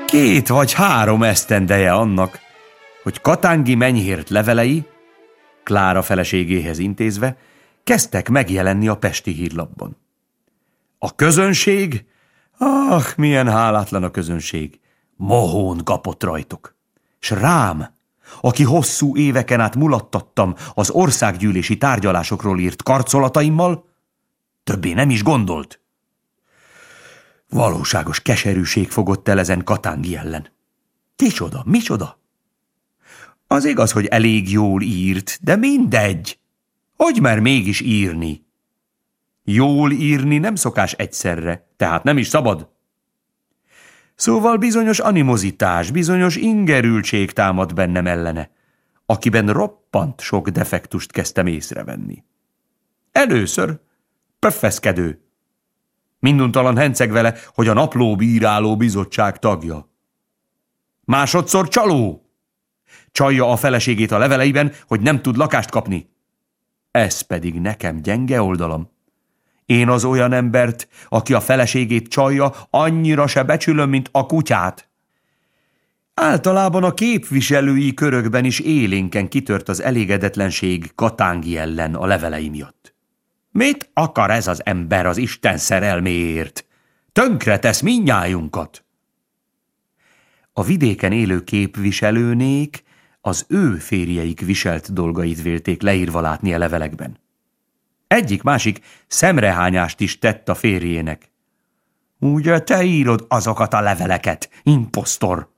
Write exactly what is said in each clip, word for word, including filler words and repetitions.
Két vagy három esztendeje annak, hogy Katángi Menyhért levelei, Klára feleségéhez intézve, kezdtek megjelenni a Pesti Hírlapban. A közönség, ah, milyen hálátlan a közönség, mohón kapott rajtuk. S rám, aki hosszú éveken át mulattattam az országgyűlési tárgyalásokról írt karcolataimmal, többé nem is gondolt. Valóságos keserűség fogott el ezen Katángi ellen. Kicsoda, micsoda? Az igaz, hogy elég jól írt, de mindegy. Hogy mer mégis írni? Jól írni nem szokás egyszerre, tehát nem is szabad. Szóval bizonyos animozitás, bizonyos ingerültség támad bennem ellene, akiben roppant sok defektust kezdtem észrevenni. Először pöffeszkedő. Minduntalan henceg vele, hogy a Napló Bíráló Bizottság tagja. Másodszor csaló. Csalja a feleségét a leveleiben, hogy nem tud lakást kapni. Ez pedig nekem gyenge oldalam. Én az olyan embert, aki a feleségét csalja, annyira se becsülöm, mint a kutyát. Általában a képviselői körökben is élénken kitört az elégedetlenség Katángi ellen a levelei miatt. Mit akar ez az ember az Isten szerelméért? Tönkretesz mindnyájunkat! A vidéken élő képviselőnék az ő férjeik viselt dolgait vélték leírva látni a levelekben. Egyik-másik szemrehányást is tett a férjének. Ugye te írod azokat a leveleket, imposztor!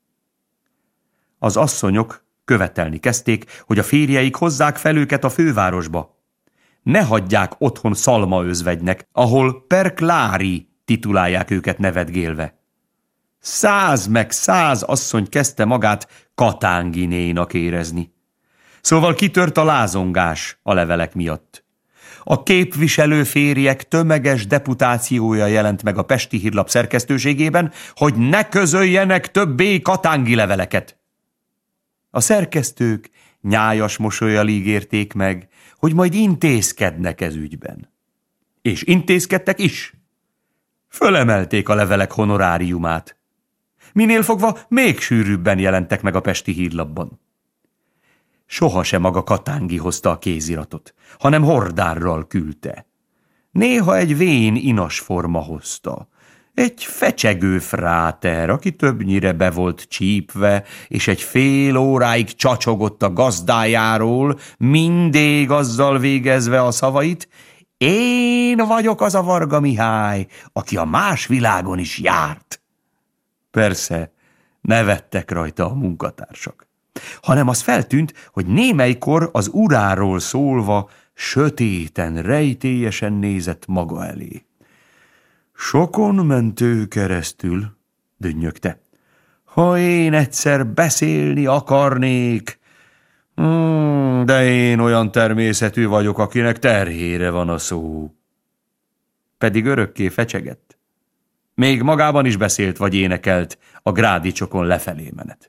Az asszonyok követelni kezdték, hogy a férjeik hozzák fel őket a fővárosba. Ne hagyják otthon szalmaözvegynek, ahol per Klári titulálják őket nevetgélve. Száz meg száz asszony kezdte magát Katánginénak érezni. Szóval kitört a lázongás a levelek miatt. A képviselő férjek tömeges deputációja jelent meg a Pesti Hírlap szerkesztőségében, hogy ne közöljenek többé Katángi leveleket. A szerkesztők nyájas mosollyal ígérték meg, hogy majd intézkednek ez ügyben. És intézkedtek is. Fölemelték a levelek honoráriumát. Minél fogva még sűrűbben jelentek meg a Pesti Hírlapban. Soha sem maga Katángi hozta a kéziratot, hanem hordárral küldte. Néha egy vén inas forma hozta. Egy fecsegő fráter, aki többnyire be volt csípve, és egy fél óráig csacsogott a gazdájáról, mindig azzal végezve a szavait: én vagyok az a Varga Mihály, aki a más világon is járt. Persze, nevettek rajta a munkatársak, hanem az feltűnt, hogy némelykor az uráról szólva sötéten, rejtélyesen nézett maga elé. Sokon ment ő keresztül, dünnyögte. Ha én egyszer beszélni akarnék, hmm, de én olyan természetű vagyok, akinek terhére van a szó. Pedig örökké fecsegett. Még magában is beszélt vagy énekelt a grádicsokon lefelé menet.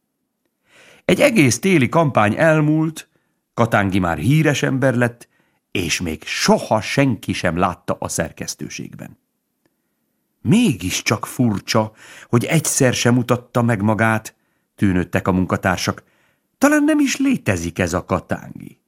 Egy egész téli kampány elmúlt, Katángi már híres ember lett, és még soha senki sem látta a szerkesztőségben. Mégiscsak furcsa, hogy egyszer sem mutatta meg magát, tűnődtek a munkatársak. Talán nem is létezik ez a Katángi.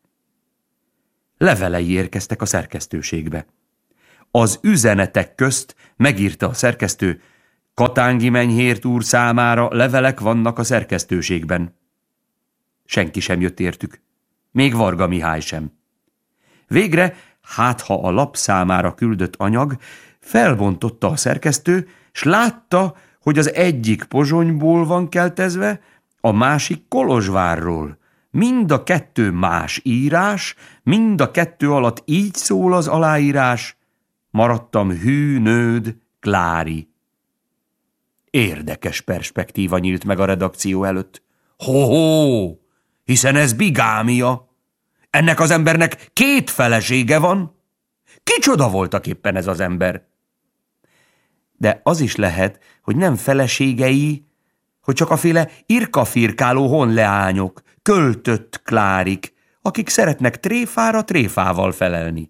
Levelei érkeztek a szerkesztőségbe. Az üzenetek közt megírta a szerkesztő: Katángi Menyhért úr számára levelek vannak a szerkesztőségben. Senki sem jött értük, még Varga Mihály sem. Végre, hát ha a lap számára küldött anyag, felbontotta a szerkesztő, s látta, hogy az egyik Pozsonyból van keltezve, a másik Kolozsvárról. Mind a kettő más írás, mind a kettő alatt így szól az aláírás: maradtam hű nőd, Klári. Érdekes perspektíva nyílt meg a redakció előtt. Ho-ho, hiszen ez bigámia. Ennek az embernek két felesége van. Kicsoda voltak éppen ez az ember? De az is lehet, hogy nem feleségei, hogy csak a féle irkafirkáló honleányok, költött Klárik, akik szeretnek tréfára tréfával felelni.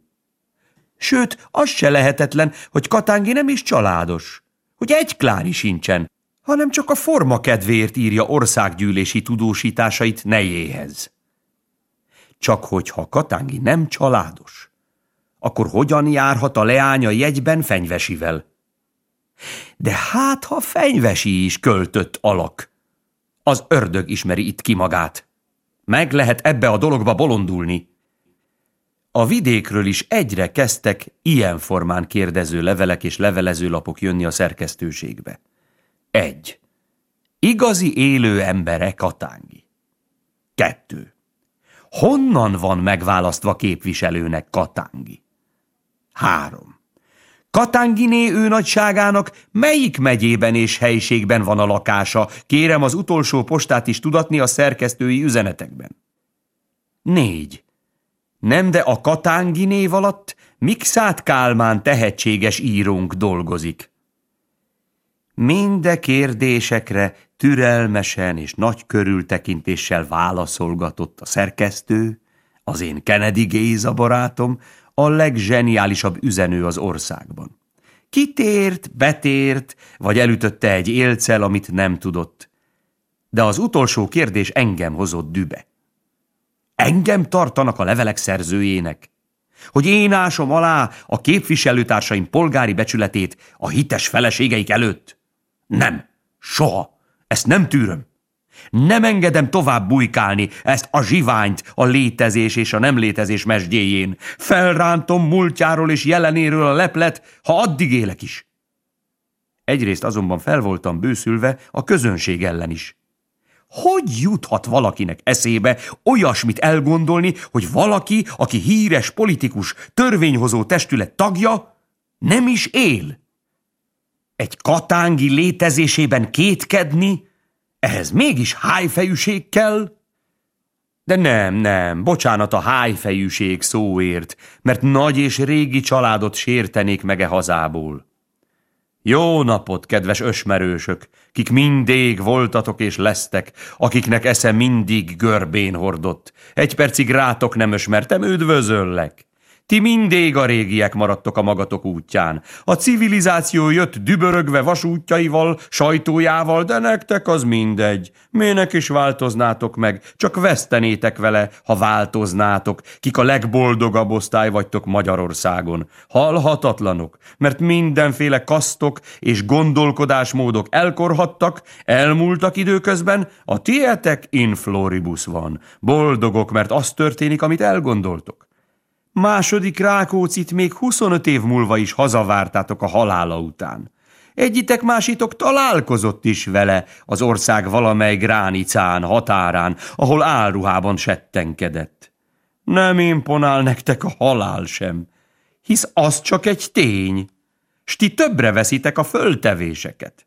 Sőt, az se lehetetlen, hogy Katángi nem is családos, hogy egy Klári sincsen, hanem csak a forma kedvéért írja országgyűlési tudósításait nejéhez. Csak hogyha Katángi nem családos, akkor hogyan járhat a leánya jegyben Fenyvesivel? De hát, ha Fenyvesi is költött alak, az ördög ismeri itt ki magát. Meg lehet ebbe a dologba bolondulni. A vidékről is egyre kezdtek ilyen formán kérdező levelek és levelezőlapok jönni a szerkesztőségbe. Egy. Igazi élő embere Katángi. Kettő. Honnan van megválasztva képviselőnek Katángi? Három. Katánginé ő nagyságának melyik megyében és helyiségben van a lakása? Kérem az utolsó postát is tudatni a szerkesztői üzenetekben. Négy. Nem, de a Katángi név alatt Mikszáth Kálmán tehetséges írónk dolgozik. Minde kérdésekre türelmesen és nagy körültekintéssel válaszolgatott a szerkesztő, az én Kennedy Géza barátom, a legzseniálisabb üzenő az országban. Kitért, betért, vagy elütötte egy élccel, amit nem tudott. De az utolsó kérdés engem hozott dübe. Engem tartanak a levelek szerzőjének, hogy én ásom alá a képviselőtársaim polgári becsületét a hites feleségeik előtt? Nem, soha, ezt nem tűröm. Nem engedem tovább bujkálni ezt a zsiványt a létezés és a nem létezés mesdjéjén. Felrántom múltjáról és jelenéről a leplet, ha addig élek is. Egyrészt azonban fel voltam bőszülve a közönség ellen is. Hogy juthat valakinek eszébe olyasmit elgondolni, hogy valaki, aki híres politikus, törvényhozó testület tagja, nem is él? Egy Katángi létezésében kétkedni, ehhez mégis hájfejűség kell? De nem, nem, bocsánat a hájfejűség szóért, mert nagy és régi családot sértenék meg e hazából. Jó napot, kedves ösmerősök, kik mindig voltatok és lesztek, akiknek esze mindig görbén hordott. Egy percig rátok nem ösmertem, üdvözöllek. Ti mindig a régiek maradtok a magatok útján. A civilizáció jött dübörögve vasútjaival, sajtójával, de nektek az mindegy. Minek is változnátok meg, csak vesztenétek vele, ha változnátok, kik a legboldogabb osztály vagytok Magyarországon. Halhatatlanok, mert mindenféle kasztok és gondolkodásmódok elkorhattak, elmúltak időközben, a tietek in floribus van. Boldogok, mert az történik, amit elgondoltok. Második Rákóczit még huszonöt év múlva is hazavártátok a halála után. Egyitek másitok találkozott is vele az ország valamely gránicán, határán, ahol álruhában settenkedett. Nem imponál nektek a halál sem, hisz az csak egy tény, s ti többre veszitek a föltevéseket.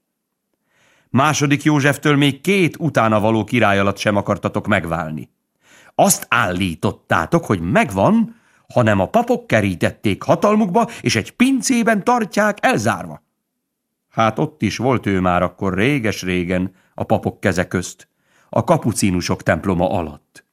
Második Józseftől még két utána való király alatt sem akartatok megválni. Azt állítottátok, hogy megvan, hanem a papok kerítették hatalmukba, és egy pincében tartják elzárva. Hát ott is volt ő már akkor réges-régen a papok keze közt, a kapucinusok temploma alatt.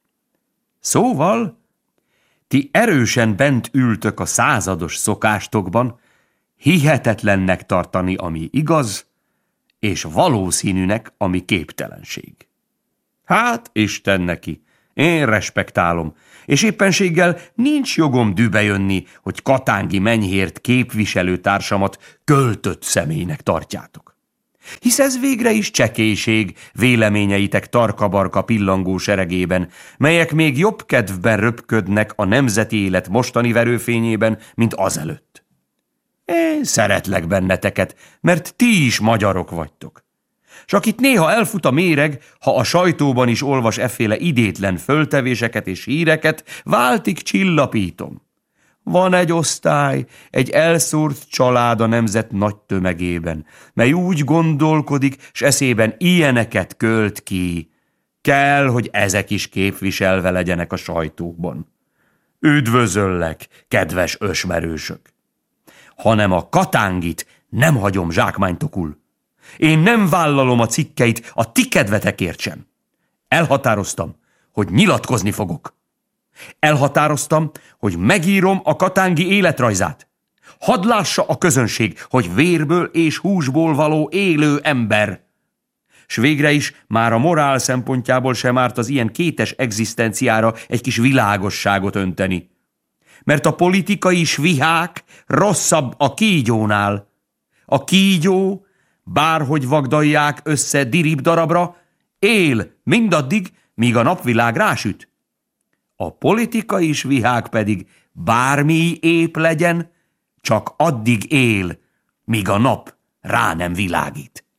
Szóval, ti erősen bent ültök a százados szokástokban, hihetetlennek tartani, ami igaz, és valószínűnek, ami képtelenség. Hát, Isten neki, én respektálom, és éppenséggel nincs jogom dübe jönni, hogy Katángi menyhért képviselőtársamat költött személynek tartjátok. Hisz ez végre is csekélység véleményeitek tarkabarka pillangó seregében, melyek még jobb kedvben röpködnek a nemzeti élet mostani verőfényében, mint azelőtt. Én szeretlek benneteket, mert ti is magyarok vagytok. S akit néha elfut a méreg, ha a sajtóban is olvas efféle idétlen föltevéseket és híreket, váltig csillapítom. Van egy osztály, egy elszórt család a nemzet nagy tömegében, mely úgy gondolkodik, s eszében ilyeneket költ ki. Kell, hogy ezek is képviselve legyenek a sajtóban. Üdvözöllek, kedves ösmerősök! Hanem a Katángit nem hagyom zsákmánytokul. Én nem vállalom a cikkeit a ti kedvetekért sem. Elhatároztam, hogy nyilatkozni fogok. Elhatároztam, hogy megírom a Katángi életrajzát. Hadd lássa a közönség, hogy vérből és húsból való élő ember. s végre is már a morál szempontjából sem árt az ilyen kétes egzisztenciára egy kis világosságot önteni. Mert a politikai svihák rosszabb a kígyónál. A kígyó, bárhogy vagdalják össze dirib darabra, él mindaddig, míg a napvilág rásüt. A politikai svihák pedig bármi ép legyen, csak addig él, míg a nap rá nem világít.